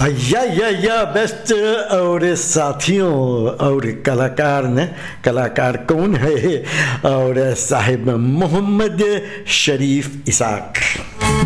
या बेस्ट। और साथियों और कलाकार ने, कलाकार कौन है? और साहिब मोहम्मद शरीफ इसाक।